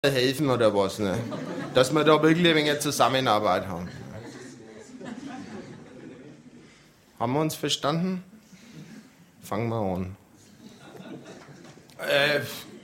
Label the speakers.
Speaker 1: helfen oder was, ne? Dass wir da wirklich ein wenig Zusammenarbeit haben. Haben wir uns verstanden? Fangen wir an.